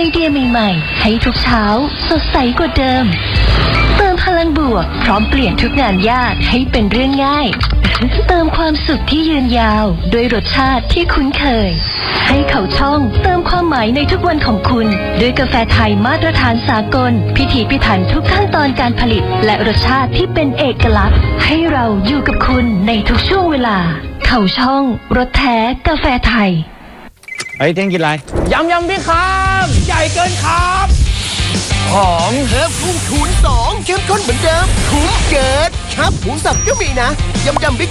เดียใหม่ๆให้ทุกเช้าสดใสกว่าเดิมเติมพลังบวกพร้อมเปลี่ยนทุกงานยากให้เป็นเรื่องง่ายเติมความสุขที่ยืนยาวด้วยรสชาติที่คุ้นเคยให้เขาช่องเติมความหมายในทุกวันของคุณด้วยกาแฟไทยมาตรฐานสากลพิถีพิถันทุกขั้นตอนการผลิตและรสชาติที่เป็นเอกลักษณ์ให้เราอยู่กับคุณในทุกช่วงเวลาเขาช่องรสแท้กาแฟไทยเฮ้ยเท่งกินอะไรยำพี่ครับใหญ่เกินครับหอมเฮิร์บกุ้งคูณ2เข้มข้นเหมือนเดิมคุ้มเกินครับหมูสับก็มีนะยำบิ๊ก